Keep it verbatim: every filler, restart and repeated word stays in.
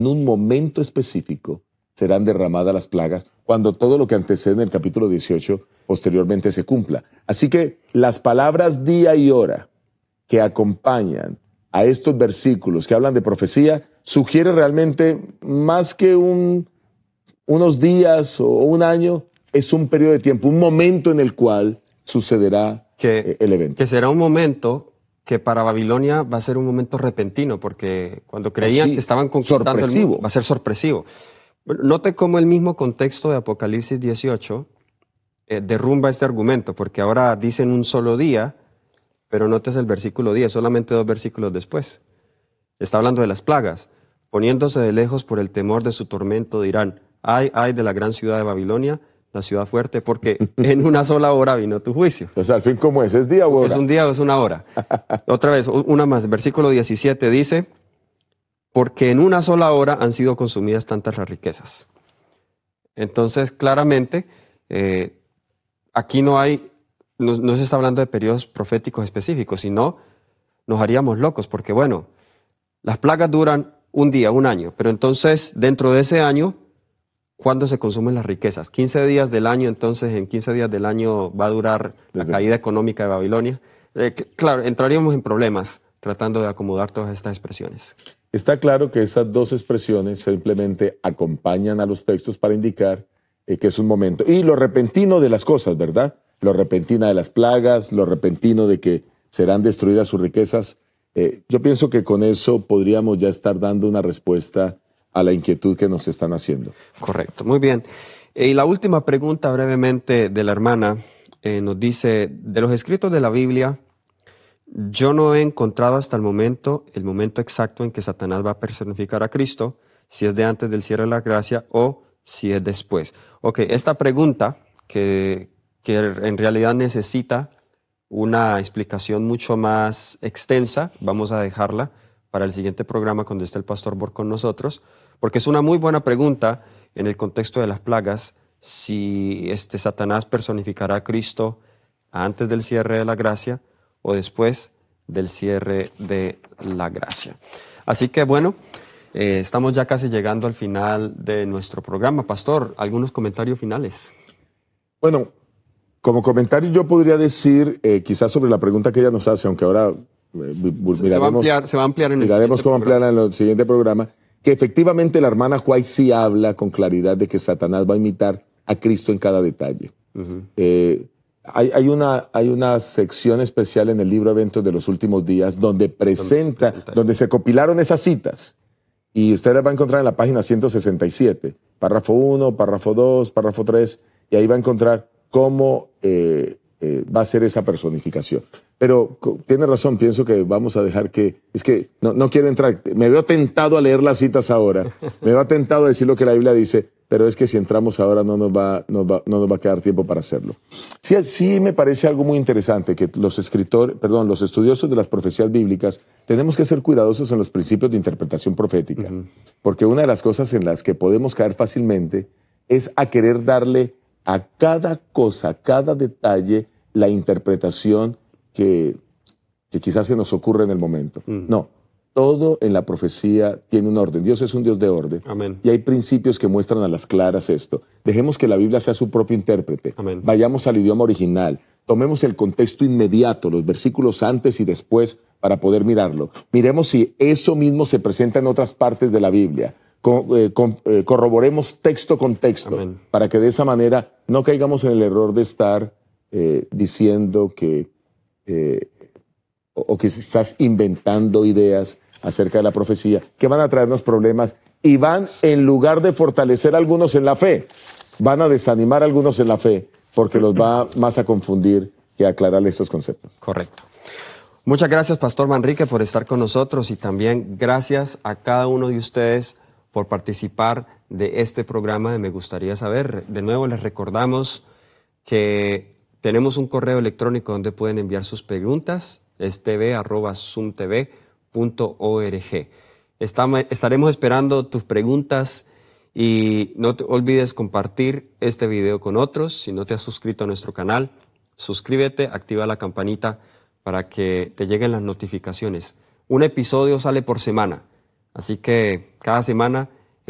en un momento específico serán derramadas las plagas, cuando todo lo que antecede en el capítulo dieciocho posteriormente se cumpla. Así que las palabras día y hora que acompañan a estos versículos que hablan de profecía sugiere realmente más que un, unos días o un año, es un periodo de tiempo, un momento en el cual sucederá que, eh, el evento. Que será un momento que para Babilonia va a ser un momento repentino, porque cuando creían Oh, sí, que estaban conquistando sorpresivo. el mundo, va a ser sorpresivo. Note cómo el mismo contexto de Apocalipsis dieciocho eh, derrumba este argumento, porque ahora dicen un solo día, pero notes el versículo diez, solamente dos versículos después. Está hablando de las plagas. Poniéndose de lejos por el temor de su tormento, dirán, ay, ay de la gran ciudad de Babilonia, la ciudad fuerte, porque en una sola hora vino tu juicio. Entonces, al fin, ¿cómo es? ¿Es día o hora? ¿Es un día o es una hora? Otra vez, una más. Versículo diecisiete dice, porque en una sola hora han sido consumidas tantas las riquezas. Entonces, claramente, eh, aquí no hay, no, no se está hablando de periodos proféticos específicos, sino nos haríamos locos, porque bueno, las plagas duran un día, un año, pero entonces, dentro de ese año, ¿cuándo se consumen las riquezas? quince días del año, entonces en quince días del año va a durar la caída económica de Babilonia. Eh, claro, entraríamos en problemas tratando de acomodar todas estas expresiones. Está claro que esas dos expresiones simplemente acompañan a los textos para indicar eh, que es un momento. Y lo repentino de las cosas, ¿verdad? Lo repentino de las plagas, lo repentino de que serán destruidas sus riquezas. Eh, yo pienso que con eso podríamos ya estar dando una respuesta a la inquietud que nos están haciendo. Correcto, muy bien. Y la última pregunta brevemente de la hermana eh, nos dice, de los escritos de la Biblia, yo no he encontrado hasta el momento el momento exacto en que Satanás va a personificar a Cristo, si es de antes del cierre de la gracia o si es después. Ok, esta pregunta que, que en realidad necesita una explicación mucho más extensa, vamos a dejarla para el siguiente programa cuando esté el Pastor Borg con nosotros, porque es una muy buena pregunta en el contexto de las plagas, si este Satanás personificará a Cristo antes del cierre de la gracia o después del cierre de la gracia. Así que bueno, eh, estamos ya casi llegando al final de nuestro programa. Pastor, ¿algunos comentarios finales? Bueno, como comentario yo podría decir, eh, quizás sobre la pregunta que ella nos hace, aunque ahora eh, miraremos, se, va a ampliar, se va a ampliar en el miraremos cómo programa. ampliarla en el siguiente programa, que efectivamente la hermana White sí habla con claridad de que Satanás va a imitar a Cristo en cada detalle. Uh-huh. eh, Hay, hay, una, hay una sección especial en el libro Eventos de los Últimos Días donde presenta, donde, presenta donde se compilaron esas citas. Y usted las va a encontrar en la página ciento sesenta y siete, párrafo uno, párrafo dos, párrafo tres, y ahí va a encontrar cómo eh, eh, va a ser esa personificación. Pero tiene razón, pienso que vamos a dejar que... Es que no, no quiero entrar, me veo tentado a leer las citas ahora, me veo tentado a decir lo que la Biblia dice, pero es que si entramos ahora no nos va, nos va, no nos va a quedar tiempo para hacerlo. Sí, sí me parece algo muy interesante que los escritores, perdón, los estudiosos de las profecías bíblicas tenemos que ser cuidadosos en los principios de interpretación profética, uh-huh. porque una de las cosas en las que podemos caer fácilmente es a querer darle a cada cosa, a cada detalle, la interpretación que, que quizás se nos ocurre en el momento. Uh-huh. No. Todo en la profecía tiene un orden. Dios es un Dios de orden. Amén. Y hay principios que muestran a las claras esto. Dejemos que la Biblia sea su propio intérprete. Amén. Vayamos al idioma original. Tomemos el contexto inmediato, los versículos antes y después, para poder mirarlo. Miremos si eso mismo se presenta en otras partes de la Biblia. Co- eh, con, eh, corroboremos texto con texto. Amén. Para que de esa manera no caigamos en el error de estar eh, diciendo que... Eh, o que estás inventando ideas acerca de la profecía que van a traernos problemas y van, en lugar de fortalecer a algunos en la fe, van a desanimar a algunos en la fe porque los va más a confundir que a aclarar estos conceptos. Correcto. Muchas gracias, Pastor Manrique, por estar con nosotros y también gracias a cada uno de ustedes por participar de este programa de Me Gustaría Saber. De nuevo les recordamos que tenemos un correo electrónico donde pueden enviar sus preguntas, es t v arroba zoom t v punto org. Estamos, estaremos esperando tus preguntas y no te olvides compartir este video con otros. Si no te has suscrito a nuestro canal, suscríbete, activa la campanita para que te lleguen las notificaciones. Un episodio sale por semana, Así que cada semana